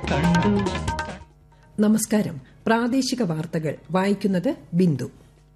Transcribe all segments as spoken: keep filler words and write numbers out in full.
കണ്ടു. നമസ്കാരം. പ്രാദേശിക വാർത്തകൾ വായിക്കുന്നത് ബിന്ദു.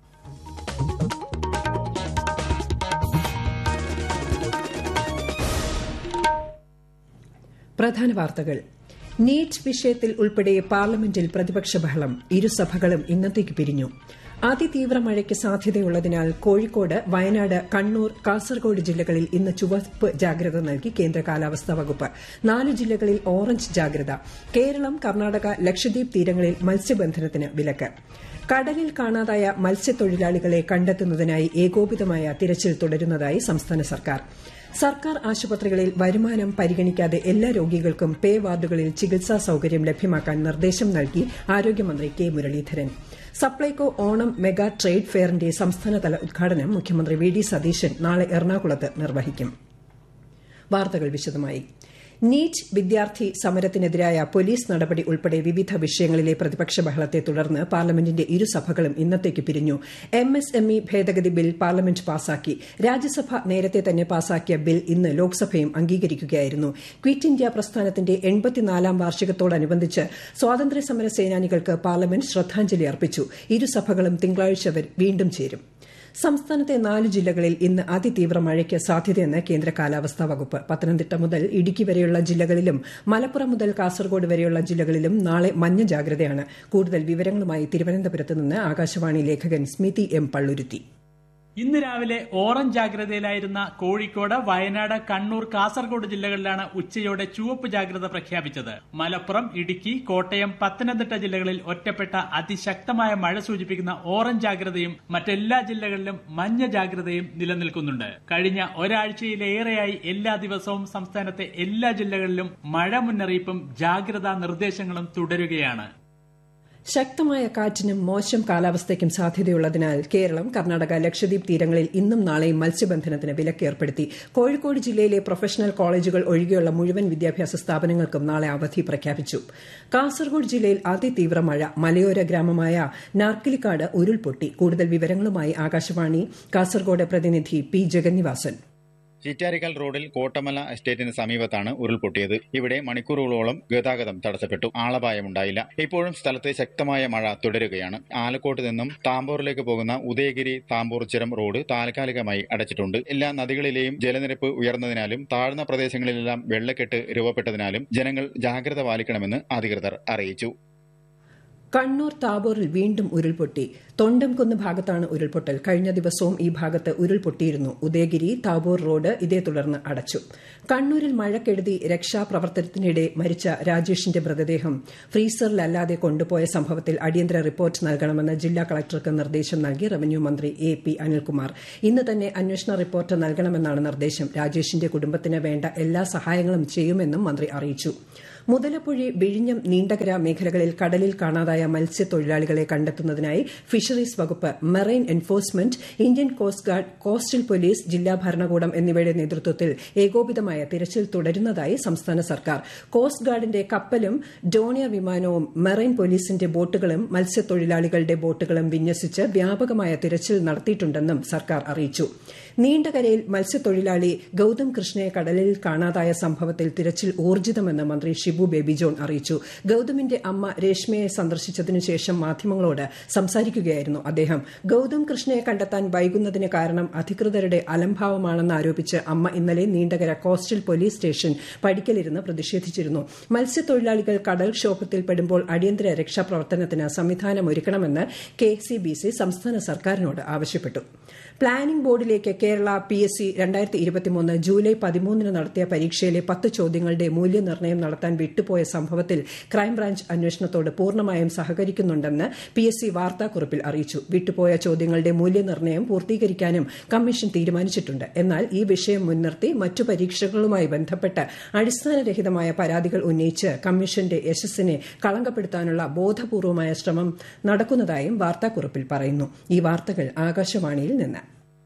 പ്രധാന വാർത്തകൾ. നീറ്റ് വിഷയത്തിൽ ഉൾപ്പെടെ പാർലമെന്റിൽ പ്രതിപക്ഷ ബഹളം. ഇരുസഭകളും ഇന്നത്തേക്ക് പിരിഞ്ഞു. അതിതീവ്ര മഴയ്ക്ക് സാധ്യതയുള്ളതിനാൽ കോഴിക്കോട്, വയനാട്, കണ്ണൂർ, കാസർഗോഡ് ജില്ലകളിൽ ഇന്ന് ചുവപ്പ് ജാഗ്രത നൽകി കേന്ദ്ര കാലാവസ്ഥാ വകുപ്പ്. നാല് ജില്ലകളിൽ ഓറഞ്ച് ജാഗ്രത. കേരളം, കർണാടക, ലക്ഷദ്വീപ് തീരങ്ങളിൽ മത്സ്യബന്ധനത്തിന് വിലക്ക്. കടലിൽ കാണാതായ മത്സ്യത്തൊഴിലാളികളെ കണ്ടെത്തുന്നതിനായി ഏകോപിതമായ തിരച്ചിൽ തുടരുന്നതായി സംസ്ഥാന സർക്കാർ. സർക്കാർ ആശുപത്രികളിൽ വരുമാനം പരിഗണിക്കാതെ എല്ലാ രോഗികൾക്കും പേ വാർഡുകളിൽ ചികിത്സാ സൌകര്യം ലഭ്യമാക്കാൻ നിർദ്ദേശം നൽകി ആരോഗ്യമന്ത്രി K Muraleedharan. Supplyco Onam mega trade ഫെയറിന്റെ സംസ്ഥാനതല ഉദ്ഘാടനം മുഖ്യമന്ത്രി വി ഡി സതീശൻ നാളെ എറണാകുളത്ത് നിർവഹിക്കും. വാർത്തകൾ വിശദമായി. നീറ്റ് വിദ്യാർത്ഥി സമരത്തിനെതിരായ പോലീസ് നടപടി ഉൾപ്പെടെ വിവിധ വിഷയങ്ങളിലെ പ്രതിപക്ഷ ബഹളത്തെ തുടർന്ന് പാർലമെന്റിന്റെ ഇരുസഭകളും ഇന്നത്തേക്ക് പിരിഞ്ഞു. എം എസ് എം ഇ ഭേദഗതി ബിൽ പാർലമെന്റ് പാസാക്കി. രാജ്യസഭ നേരത്തെ തന്നെ പാസാക്കിയ ബിൽ ഇന്ന് ലോക്സഭയും അംഗീകരിക്കുകയായിരുന്നു. ക്വിറ്റ് ഇന്ത്യ പ്രസ്ഥാനത്തിന്റെ എൺപത്തിനാലാം വാർഷികത്തോടനുബന്ധിച്ച് സ്വാതന്ത്ര്യസമര സേനാനികൾക്ക് പാർലമെന്റ് ശ്രദ്ധാഞ്ജലി അർപ്പിച്ചു. ഇരുസഭകളും തിങ്കളാഴ്ച വീണ്ടും ചേരും. സംസ്ഥാനത്തെ നാല് ജില്ലകളിൽ ഇന്ന് അതിതീവ്ര മഴയ്ക്ക് സാധ്യതയെന്ന് കേന്ദ്ര കാലാവസ്ഥാ വകുപ്പ്. പത്തനംതിട്ട മുതൽ ഇടുക്കി വരെയുള്ള ജില്ലകളിലും മലപ്പുറം മുതൽ കാസർഗോഡ് വരെയുള്ള ജില്ലകളിലും നാളെ മഞ്ഞ ജാഗ്രതയാണ്. കൂടുതൽ വിവരങ്ങളുമായി തിരുവനന്തപുരത്ത് നിന്ന് ആകാശവാണി ലേഖകൻ സ്മിതി എം പള്ളുരുത്തി. ഇന്ന് രാവിലെ ഓറഞ്ച് ജാഗ്രതയിലായിരുന്ന കോഴിക്കോട്, വയനാട്, കണ്ണൂർ, കാസർഗോഡ് ജില്ലകളിലാണ് ഉച്ചയോടെ ചുവപ്പ് ജാഗ്രത പ്രഖ്യാപിച്ചത്. മലപ്പുറം, ഇടുക്കി, കോട്ടയം, പത്തനംതിട്ട ജില്ലകളിൽ ഒറ്റപ്പെട്ട അതിശക്തമായ മഴ സൂചിപ്പിക്കുന്ന ഓറഞ്ച് ജാഗ്രതയും മറ്റെല്ലാ ജില്ലകളിലും മഞ്ഞ ജാഗ്രതയും നിലനിൽക്കുന്നുണ്ട്. കഴിഞ്ഞ ഒരാഴ്ചയിലേറെയായി എല്ലാ ദിവസവും സംസ്ഥാനത്തെ എല്ലാ ജില്ലകളിലും മഴ മുന്നറിയിപ്പും ജാഗ്രതാ നിർദ്ദേശങ്ങളും തുടരുകയാണ്. ശക്തമായ കാറ്റിനും മോശം കാലാവസ്ഥയ്ക്കും സാധ്യതയുള്ളതിനാൽ കേരളം, കർണാടക, ലക്ഷദ്വീപ് തീരങ്ങളിൽ ഇന്നും നാളെയും മത്സ്യബന്ധനത്തിന് വിലക്ക് ഏർപ്പെടുത്തി. കോഴിക്കോട് ജില്ലയിലെ പ്രൊഫഷണൽ കോളേജുകൾ ഒഴികെയുള്ള മുഴുവൻ വിദ്യാഭ്യാസ സ്ഥാപനങ്ങൾക്കും നാളെ അവധി പ്രഖ്യാപിച്ചു. കാസർഗോഡ് ജില്ലയിൽ അതിതീവ്ര മഴ. മലയോര ഗ്രാമമായ നാർക്കിലിക്കാട് ഉരുൾപൊട്ടി. കൂടുതൽ വിവരങ്ങളുമായി ആകാശവാണി കാസർഗോഡ് പ്രതിനിധി പി ജഗന്നിവാസൻ. ചിറ്റാരിക്കൽ റോഡിൽ കോട്ടമല എസ്റ്റേറ്റിന് സമീപത്താണ് ഉരുൾപൊട്ടിയത്. ഇവിടെ മണിക്കൂറുകളോളം ഗതാഗതം തടസ്സപ്പെട്ടു. ആളപായമുണ്ടായില്ല. ഇപ്പോഴും സ്ഥലത്ത് ശക്തമായ മഴ തുടരുകയാണ്. ആലക്കോട്ട് നിന്നും താമ്പൂറിലേക്ക് പോകുന്ന ഉദയഗിരി താമ്പൂർ ചുരം റോഡ് താൽക്കാലികമായി അടച്ചിട്ടുണ്ട്. എല്ലാ നദികളിലെയും ജലനിരപ്പ് ഉയർന്നതിനാലും താഴ്ന്ന പ്രദേശങ്ങളിലെല്ലാം വെള്ളക്കെട്ട് രൂപപ്പെട്ടതിനാലും ജനങ്ങൾ ജാഗ്രത പാലിക്കണമെന്ന് അധികൃതർ അറിയിച്ചു. കണ്ണൂർ താബോറിൽ വീണ്ടും ഉരുൾപൊട്ടി. തൊണ്ടംകുന്ന് ഭാഗത്താണ് ഉരുൾപൊട്ടൽ. കഴിഞ്ഞ ദിവസവും ഈ ഭാഗത്ത് ഉരുൾപൊട്ടിയിരുന്നു. ഉദയഗിരി താബോർ റോഡ് ഇതേ തുടർന്ന് അടച്ചു. കണ്ണൂരിൽ മഴക്കെടുതി രക്ഷാപ്രവർത്തനത്തിനിടെ മരിച്ച രാജേഷിന്റെ മൃതദേഹം ഫ്രീസറിലല്ലാതെ കൊണ്ടുപോയ സംഭവത്തിൽ അടിയന്തര റിപ്പോർട്ട് നൽകണമെന്ന് ജില്ലാ കളക്ടർക്ക് നിർദ്ദേശം നൽകി റവന്യൂ മന്ത്രി എ പി അനിൽകുമാർ. ഇന്ന് തന്നെ അന്വേഷണ റിപ്പോർട്ട് നൽകണമെന്നാണ് നിർദ്ദേശം. രാജേഷിന്റെ കുടുംബത്തിന് വേണ്ട എല്ലാ സഹായങ്ങളും ചെയ്യുമെന്നും മന്ത്രി അറിയിച്ചു. മുതലപ്പുഴി, വിഴിഞ്ഞം, നീണ്ടകര മേഖലകളിൽ കടലിൽ കാണാതായ മത്സ്യത്തൊഴിലാളികളെ കണ്ടെത്തുന്നതിനായി ഫിഷറീസ് വകുപ്പ്, marine enforcement, Indian coast guard, coastal police, ജില്ലാ ഭരണകൂടം എന്നിവയുടെ നേതൃത്വത്തിൽ ഏകോപിതമായ തിരച്ചിൽ തുടരുന്നതായി സംസ്ഥാന സർക്കാർ. കോസ്റ്റ് ഗാർഡിന്റെ കപ്പലും ഡോണിയർ വിമാനവും മെറൈൻ പോലീസിന്റെ ബോട്ടുകളും മത്സ്യത്തൊഴിലാളികളുടെ ബോട്ടുകളും വിന്യസിച്ച് വ്യാപകമായ തിരച്ചിൽ നടത്തിയിട്ടുണ്ടെന്നും സർക്കാർ അറിയിച്ചു. നീണ്ടകരയിൽ മത്സ്യത്തൊഴിലാളി ഗൌതം കൃഷ്ണയെ കടലിൽ കാണാതായ സംഭവത്തിൽ തിരച്ചിൽ ഊർജിതമെന്ന് മന്ത്രി ഷിബു ബേബി ജോൺ അറിയിച്ചു. ഗൌതമിന്റെ അമ്മ രേഷ്മയെ സന്ദർശിച്ചതിനു ശേഷം മാധ്യമങ്ങളോട് സംസാരിക്കുകയായിരുന്നു അദ്ദേഹം. ഗൌതം കൃഷ്ണയെ കണ്ടെത്താൻ വൈകുന്നതിന് കാരണം അധികൃതരുടെ അലംഭാവമാണെന്ന് ആരോപിച്ച് അമ്മ ഇന്നലെ നീണ്ടകര കോസ്റ്റൽ പോലീസ് സ്റ്റേഷൻ പടിക്കലിരുന്ന് പ്രതിഷേധിച്ചിരുന്നു. മത്സ്യത്തൊഴിലാളികൾ കടൽക്ഷോഭത്തിൽപ്പെടുമ്പോൾ അടിയന്തര രക്ഷാപ്രവർത്തനത്തിന് സംവിധാനമൊരുക്കണമെന്ന് കെ സി ബി സി സംസ്ഥാന സർക്കാരിനോട് ആവശ്യപ്പെട്ടു. പ്ലാനിംഗ് ബോർഡിലേക്ക് കേരള പി എസ് സി രണ്ടായിരത്തി ഇരുപത്തിമൂന്ന് ജൂലൈ പതിമൂന്നിന് നടത്തിയ പരീക്ഷയിലെ പത്ത് ചോദ്യങ്ങളുടെ മൂല്യനിർണ്ണയം നടത്താൻ വിട്ടുപോയ സംഭവത്തിൽ ക്രൈംബ്രാഞ്ച് അന്വേഷണത്തോട് പൂർണ്ണമായും സഹകരിക്കുന്നുണ്ടെന്ന് പി എസ് സി വാർത്താക്കുറിപ്പിൽ അറിയിച്ചു. വിട്ടുപോയ ചോദ്യങ്ങളുടെ മൂല്യനിർണ്ണയം പൂർത്തീകരിക്കാനും കമ്മീഷൻ തീരുമാനിച്ചിട്ടുണ്ട്. എന്നാൽ ഈ വിഷയം മുൻനിർത്തി മറ്റു പരീക്ഷകളുമായി ബന്ധപ്പെട്ട് അടിസ്ഥാനരഹിതമായ പരാതികൾ ഉന്നയിച്ച് കമ്മീഷന്റെ യശസ്സിനെ കളങ്കപ്പെടുത്താനുള്ള ബോധപൂർവമായ ശ്രമം നടക്കുന്നതായും വാർത്താക്കുറിപ്പിൽ പറയുന്നു. ഈ വാർത്തകൾ ആകാശവാണിയിൽ നിന്ന്.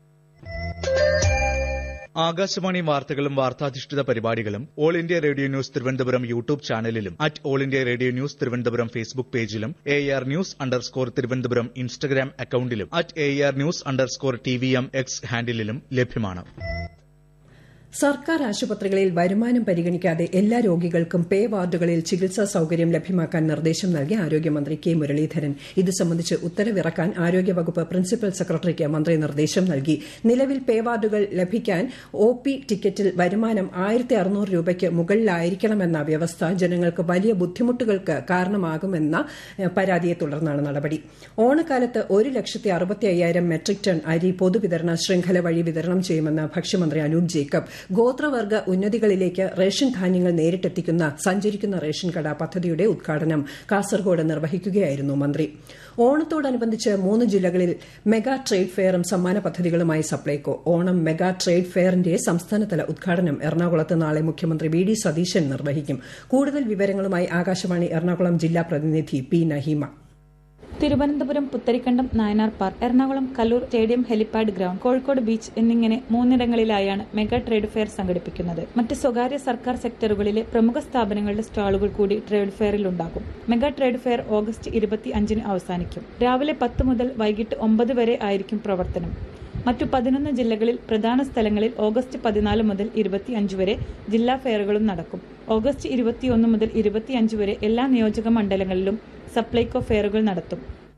ആകാശവാണി വാർത്തകളും വാർത്താധിഷ്ഠിത പരിപാടികളും all India radio news Thiruvananthapuram YouTube ചാനലിലും at all India radio news Thiruvananthapuram Facebook പേജിലും A R news underscore Thiruvananthapuram Instagram അക്കൌണ്ടിലും at A R news underscore T V M X ഹാൻഡിലും ലഭ്യമാണ്. സർക്കാർ ആശുപത്രികളിൽ വരുമാനം പരിഗണിക്കാതെ എല്ലാ രോഗികൾക്കും പേ വാർഡുകളിൽ ചികിത്സാ സൌകര്യം ലഭ്യമാക്കാൻ നിർദ്ദേശം നൽകി ആരോഗ്യമന്ത്രി കെ മുരളീധരൻ. ഇത് സംബന്ധിച്ച് ഉത്തരവിറക്കാൻ ആരോഗ്യവകുപ്പ് പ്രിൻസിപ്പൽ സെക്രട്ടറിക്ക് മന്ത്രി നിർദ്ദേശം നൽകി. നിലവിൽ പേ വാർഡുകൾ ലഭിക്കാൻ ഒ പി ടിക്കറ്റിൽ വരുമാനം ആയിരത്തി അറുന്നൂറ് രൂപയ്ക്ക് മുകളിലായിരിക്കണമെന്ന വ്യവസ്ഥ ജനങ്ങൾക്ക് വലിയ ബുദ്ധിമുട്ടുകൾക്ക് കാരണമാകുമെന്ന പരാതിയെ തുടർന്നാണ് നടപടി. ഓണക്കാലത്ത് ഒരു ലക്ഷത്തി അറുപത്തി അയ്യായിരം മെട്രിക് ടൺ അരി പൊതുവിതരണ ശൃംഖല വഴി വിതരണം ചെയ്യുമെന്ന് ഭക്ഷ്യമന്ത്രി അനൂപ് ജേക്കബ്. ഗോത്രവർഗ ഉന്നതികളിലേക്ക് റേഷൻ ധാന്യങ്ങൾ നേരിട്ടെത്തിക്കുന്ന സഞ്ചരിക്കുന്ന റേഷൻ കട പദ്ധതിയുടെ ഉദ്ഘാടനം കാസർഗോഡ് നിർവഹിക്കുകയായിരുന്നു മന്ത്രി. ഓണത്തോടനുബന്ധിച്ച് മൂന്ന് ജില്ലകളിൽ മെഗാ ട്രേഡ് ഫെയറും സമ്മാന പദ്ധതികളുമായി സപ്ലൈകോ. ഓണം മെഗാ ട്രേഡ് ഫെയറിന്റെ സംസ്ഥാനതല ഉദ്ഘാടനം എറണാകുളത്ത് നാളെ മുഖ്യമന്ത്രി വി ഡി സതീശൻ നിർവഹിക്കും. കൂടുതൽ വിവരങ്ങളുമായി ആകാശവാണി എറണാകുളം ജില്ലാ പ്രതിനിധി P Naheema. Thiruvananthapuram Putharikandam Nayanar park, Ernakulam Kallur stadium helipad ground, Kozhikode beach എന്നിങ്ങനെ മൂന്നിടങ്ങളിലായാണ് മെഗാ ട്രേഡ് ഫെയർ സംഘടിപ്പിക്കുന്നത്. മറ്റ് സ്വകാര്യ സർക്കാർ സെക്ടറുകളിലെ പ്രമുഖ സ്ഥാപനങ്ങളുടെ സ്റ്റാളുകൾ കൂടി ട്രേഡ് ഫെയറിൽ ഉണ്ടാകും. മെഗാ ട്രേഡ് ഫെയർ ഓഗസ്റ്റ് ഇരുപത്തി അഞ്ചിന് അവസാനിക്കും. രാവിലെ പത്ത് മുതൽ വൈകിട്ട് ഒമ്പത് വരെ ആയിരിക്കും പ്രവർത്തനം. മറ്റു പതിനൊന്ന് ജില്ലകളിൽ പ്രധാന സ്ഥലങ്ങളിൽ ഓഗസ്റ്റ് പതിനാല് മുതൽ ഇരുപത്തിയഞ്ച് വരെ ജില്ലാ ഫെയറുകളും നടക്കും. ഓഗസ്റ്റ് ഇരുപത്തിയൊന്ന് മുതൽ ഇരുപത്തിയഞ്ച് വരെ എല്ലാ നിയോജക മണ്ഡലങ്ങളിലും സപ്ലൈകോ ഫെയറുകൾ നടത്തും.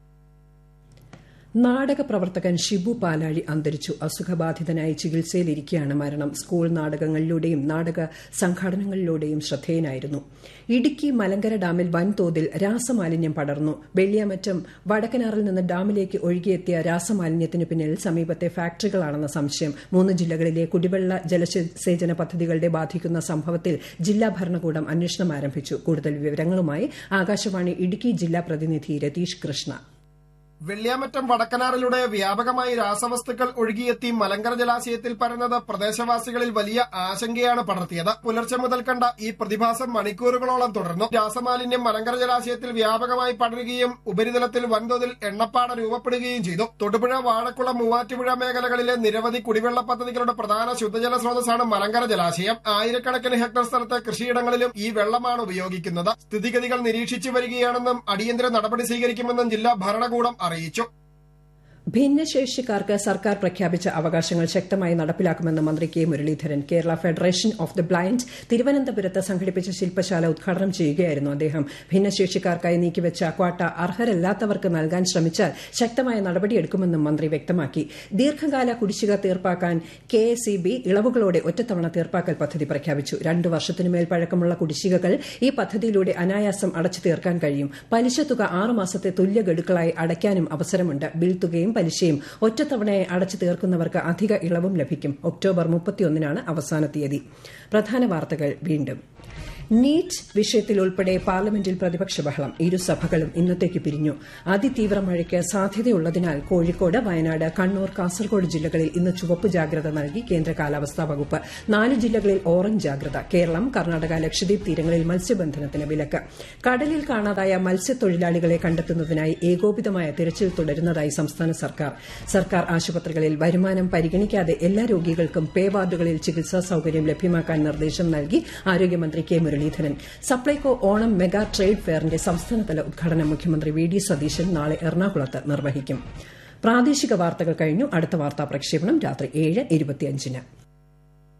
നാടക പ്രവർത്തകൻ ഷിബു പാലാഴി അന്തരിച്ചു. അസുഖബാധിതനായി ചികിത്സയിലിരിക്കെയാണ് മരണം. സ്കൂൾ നാടകങ്ങളിലൂടെയും നാടക സംഘാടനങ്ങളിലൂടെയും ശ്രദ്ധേയനായിരുന്നു. ഇടുക്കി മലങ്കര ഡാമിൽ വൻതോതിൽ രാസമാലിന്യം പടർന്നു. വെള്ളിയാമറ്റം വടക്കനാറിൽ നിന്ന് ഡാമിലേക്ക് ഒഴുകിയെത്തിയ രാസമാലിന്യത്തിന് പിന്നിൽ സമീപത്തെ ഫാക്ടറികളാണെന്ന സംശയം. മൂന്ന് ജില്ലകളിലെ കുടിവെള്ള ജലസേചന പദ്ധതികളുടെ ബാധിക്കുന്ന സംഭവത്തിൽ ജില്ലാ ഭരണകൂടം അന്വേഷണം ആരംഭിച്ചു. കൂടുതൽ വിവരങ്ങളുമായി ആകാശവാണി ഇടുക്കി ജില്ലാ പ്രതിനിധി രതീഷ് കൃഷ്ണ. വെള്ളിയാമറ്റം വടക്കനാറിലൂടെ വ്യാപകമായി രാസവസ്തുക്കൾ ഒഴുകിയെത്തി മലങ്കര ജലാശയത്തിൽ പരന്നത് പ്രദേശവാസികളിൽ വലിയ ആശങ്കയാണ് പടർത്തിയത്. പുലർച്ചെ മുതൽ കണ്ട ഈ പ്രതിഭാസം മണിക്കൂറുകളോളം തുടർന്നു. രാസമാലിന്യം മലങ്കര ജലാശയത്തിൽ വ്യാപകമായി പടരുകയും ഉപരിതലത്തിൽ വൻതോതിൽ എണ്ണപ്പാട രൂപപ്പെടുകയും ചെയ്തു. തൊടുപുഴ, വാഴക്കുളം, മൂവാറ്റുപുഴ മേഖലകളിലെ നിരവധി കുടിവെള്ള പദ്ധതികളുടെ പ്രധാന ശുദ്ധജല സ്രോതസ്സാണ് മലങ്കര ജലാശയം. ആയിരക്കണക്കിന് ഹെക്ടർ സ്ഥലത്ത് കൃഷിയിടങ്ങളിലും ഈ വെള്ളമാണ് ഉപയോഗിക്കുന്നത്. സ്ഥിതിഗതികൾ നിരീക്ഷിച്ചു വരികയാണെന്നും അടിയന്തര നടപടി സ്വീകരിക്കുമെന്നും ജില്ലാ ഭരണകൂടം അറിയിച്ചു. ഭിന്നശേഷിക്കാർക്ക് സർക്കാർ പ്രഖ്യാപിച്ച അവകാശങ്ങൾ ശക്തമായി നടപ്പിലാക്കുമെന്ന് മന്ത്രി K Muraleedharan. Kerala federation of the blind തിരുവനന്തപുരത്ത് സംഘടിപ്പിച്ച ശില്പശാല ഉദ്ഘാടനം ചെയ്യുകയായിരുന്നു അദ്ദേഹം. ഭിന്നശേഷിക്കാർക്കായി നീക്കിവെച്ച ക്വാട്ട അർഹരല്ലാത്തവർക്ക് നൽകാൻ ശ്രമിച്ചാൽ ശക്തമായ നടപടിയെടുക്കുമെന്നും മന്ത്രി വ്യക്തമാക്കി. ദീർഘകാല കുടിശ്ശിക തീർപ്പാക്കാൻ കെ എസ് ഇ ബി ഇളവുകളോടെ ഒറ്റത്തവണ തീർപ്പാക്കൽ പദ്ധതി പ്രഖ്യാപിച്ചു. രണ്ടു വർഷത്തിനുമേൽ പഴക്കമുള്ള കുടിശ്ശികകൾ ഈ പദ്ധതിയിലൂടെ അനായാസം അടച്ചു തീർക്കാൻ കഴിയും. പലിശ തുക ആറുമാസത്തെ തുല്യ ഗഡുക്കളായി അടയ്ക്കാനും അവസരമുണ്ട്. ബിൽ തുകയും പലിശയും ഒറ്റത്തവണയായി അടച്ചു തീർക്കുന്നവർക്ക് അധിക ഇളവും ലഭിക്കും. ഒക്ടോബർ മുപ്പത്തിയൊന്നിനാണ് അവസാന തീയതി. പ്രധാന വാർത്തകൾ വീണ്ടും. നീറ്റ് വിഷയത്തിൽ ഉൾപ്പെടെ പാർലമെന്റിൽ പ്രതിപക്ഷ ബഹളം. ഇരുസഭകളും ഇന്നത്തേക്ക് പിരിഞ്ഞു. അതിതീവ്ര മഴയ്ക്ക് സാധ്യതയുള്ളതിനാൽ കോഴിക്കോട്, വയനാട്, കണ്ണൂർ, കാസർഗോഡ് ജില്ലകളിൽ ഇന്ന് ചുവപ്പ് ജാഗ്രത നൽകി കേന്ദ്ര കാലാവസ്ഥാ വകുപ്പ്. നാല് ജില്ലകളിൽ ഓറഞ്ച് ജാഗ്രത. കേരളം, കർണാടക, ലക്ഷദ്വീപ് തീരങ്ങളിൽ മത്സ്യബന്ധനത്തിന് വിലക്ക്. കടലിൽ കാണാതായ മത്സ്യത്തൊഴിലാളികളെ കണ്ടെത്തുന്നതിനായി ഏകോപിതമായ തിരച്ചിൽ തുടരുന്നതായി സംസ്ഥാന സർക്കാർ. സർക്കാർ ആശുപത്രികളിൽ വരുമാനം പരിഗണിക്കാതെ എല്ലാ രോഗികൾക്കും പേ വാർഡുകളിൽ ചികിത്സാ സൌകര്യം ലഭ്യമാക്കാൻ നിർദ്ദേശം നൽകി ആരോഗ്യമന്ത്രി K Muraleedharan. Supplyco Onam mega trade ഫെയറിന്റെ സംസ്ഥാനതല ഉദ്ഘാടനം മുഖ്യമന്ത്രി വി ഡി സതീശൻ നാളെ എറണാകുളത്ത് നിർവഹിക്കും. പ്രാദേശിക വാർത്തകൾ കഴിഞ്ഞു. അടുത്ത വാർത്താ പ്രക്ഷേപണം രാത്രി ഏഴ് ഇരുപത്തിയഞ്ചിന്.